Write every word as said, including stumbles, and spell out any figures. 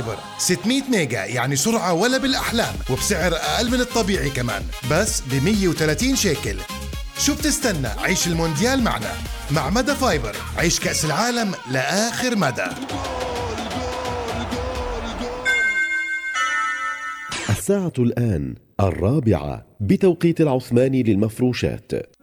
فايبر ستمية ميجا، يعني سرعة ولا بالأحلام، وبسعر أقل من الطبيعي كمان، بس ب مية وثلاثين شيكل. شو بتستنى؟ عيش المونديال معنا. مع مدى فايبر عيش كأس العالم لآخر مدى. الساعة الآن الرابعة بتوقيت العثماني للمفروشات.